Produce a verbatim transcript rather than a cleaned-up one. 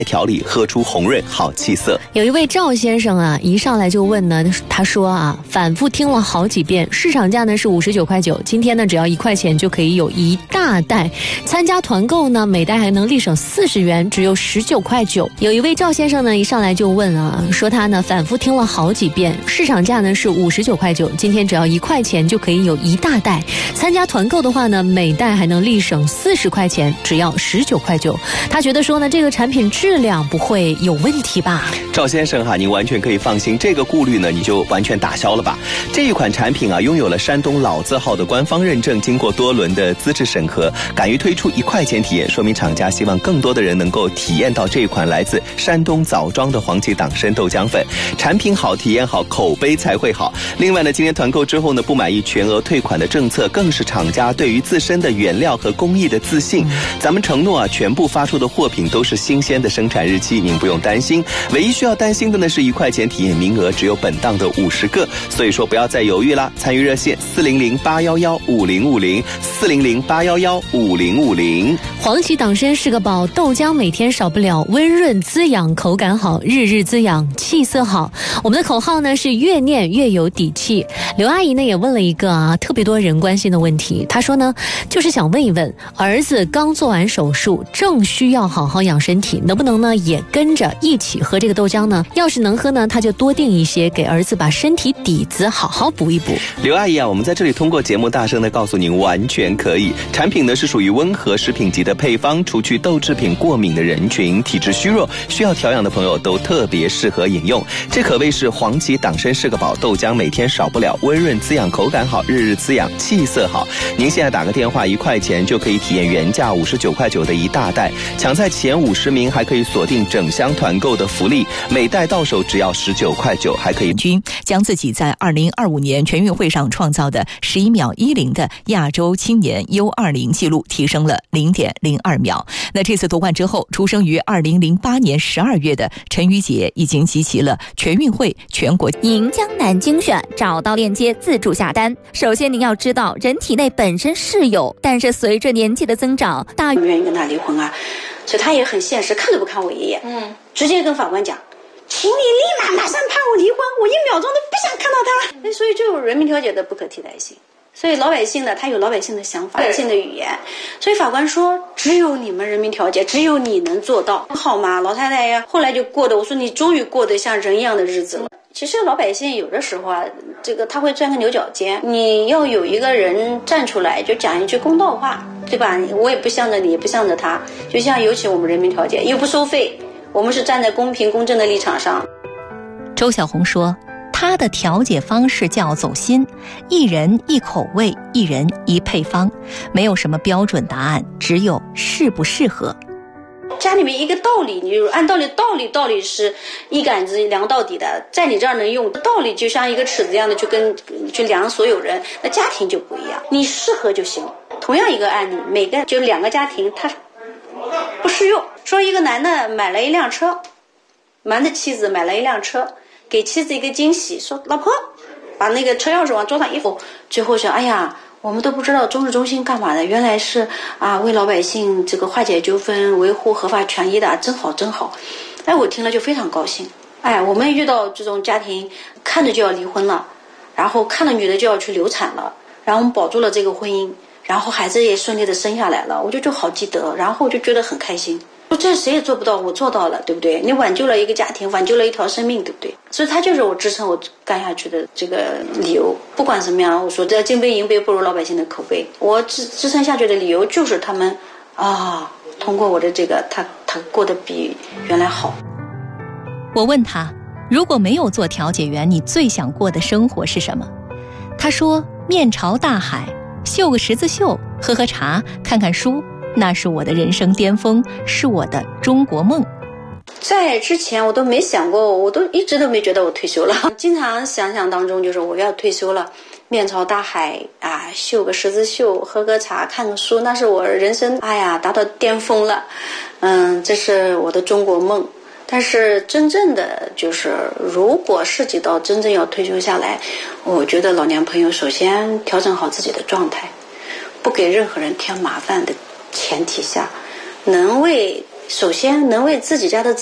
调理喝出红润好气色。 有一位赵先生啊，一上来就问呢，他说啊，反复听了好几遍，市场价呢是五十九块九，今天呢只要一块钱就可以有一大袋，参加团购呢每袋还能立省四十元，只有十九块九。有一位赵先生呢一上来就问啊，说他呢反复听了好几遍，市场价呢是五十九块九，今天只要一块钱就可以有一大袋，参加团购的话呢每袋还能立省四十块钱，只要十九块九。他觉得说呢这个产品质量不会有问题吧？ 赵先生哈，您完全可以放心，这个顾虑呢你就完全打消了吧。这一款产品啊，拥有了山东老字号的官方认证，经过多轮的资质审核，敢于推出一块钱体验，说明厂家希望更多的人能够体验到这款来自山东枣庄的黄芪党参豆浆粉。产品好，体验好，口碑才会好。另外呢，今天团购之后呢，不满意全额退款的政策，更是厂家对于自身的原料和工艺的自信。咱们承诺啊，全部发出的货品都是新鲜的生产日期，您不用担心。唯一需要担心的呢是一块钱体验名额只有本档的五十个，所以说不要再犹豫啦！参与热线四零零八幺幺五零五零四零零八幺幺五零五零。 黄芪党参是个宝，豆浆每天少不了，温润滋养，口感好，日日滋养，气色好。我们的口号呢是越念越有底气。刘阿姨呢也问了一个啊特别多人关心的问题，她说呢就是想问一问，儿子刚做完手术，正需要好好养身体，能不能呢也跟着一起喝这个豆浆呢？要是能喝呢，他就多订一些，给儿子把身体底子好好补一补。 刘阿姨啊，我们在这里通过节目大声的告诉您，完全可以。产品呢是属于温和食品级的配方，除去豆制品过敏的人群，体质虚弱需要调养的朋友都特别适合饮用。这可谓是黄芪党参是个宝，豆浆每天少不了，温润滋养，口感好，日日滋养，气色好。您现在打个电话，一块钱就可以体验原价五十九块九的一大袋，抢在前五十名还可以锁定整箱团购的福利，每袋到手只要十九块九，还可以军将自己在二零二五年全运会上创造的十一秒一零的亚洲青年 U 二零 纪录提升了零点零二秒。那这次夺冠之后，出生于二零零八年十二月的陈宇杰已经集齐了全运会全国赢江南精选，找到链接自助下单。首先您要知道，人体内本身是有，但是随着年纪的增长，大不愿意跟他离婚啊，所以他也很现实，看都不看我一眼，嗯，直接跟法官讲，请你立马马上判我离婚，我一秒钟都不想看到他。嗯、所以就有人民调解的不可替代性。所以老百姓呢，他有老百姓的想法，老百姓的语言。所以法官说，只有你们人民调解，只有你能做到，好吗？老太太呀，后来就过得，我说你终于过得像人一样的日子了。其实老百姓有的时候啊，这个他会钻个牛角尖，你要有一个人站出来，就讲一句公道话，对吧？我也不向着你，也不向着他，就像有请我们人民调解，又不收费，我们是站在公平公正的立场上。 周小红说，他的调解方式叫走心，一人一口味，一人一配方，没有什么标准答案，只有适不适合。 家里面一个道理，你就按道理，道理道理是一杆子量到底的，在你这儿能用，道理就像一个尺子一样的，就跟去量所有人。那家庭就不一样，你适合就行。同样一个案例，每个就两个家庭它不适用。说一个男的买了一辆车，瞒着妻子买了一辆车，给妻子一个惊喜，说老婆，把那个车钥匙往桌上一放，最后说，哎呀，我们都不知道中日中心干嘛的，原来是啊为老百姓这个化解纠纷，维护合法权益的，真好真好。哎，我听了就非常高兴。哎，我们遇到这种家庭看着就要离婚了，然后看着女的就要去流产了，然后我们保住了这个婚姻，然后孩子也顺利的生下来了，我就就好积德，然后我就觉得很开心。这谁也做不到，我做到了，对不对？你挽救了一个家庭，挽救了一条生命，对不对？所以他就是我支撑我干下去的这个理由。不管什么样，我说这金杯银杯不如老百姓的口碑。我支支撑下去的理由就是他们啊，通过我的这个，他他过得比原来好。 我问他，如果没有做调解员，你最想过的生活是什么？他说，面朝大海，绣个十字绣，喝喝茶，看看书，那是我的人生巅峰，是我的中国梦。 在之前我都没想过，我都一直都没觉得我退休了。经常想想当中就是我要退休了，面朝大海啊，绣个十字绣，喝个茶，看个书，那是我人生，哎呀，达到巅峰了。嗯，这是我的中国梦。但是真正的就是，如果涉及到真正要退休下来，我觉得老年朋友首先调整好自己的状态，不给任何人添麻烦的前提下，能为首先能为自己家的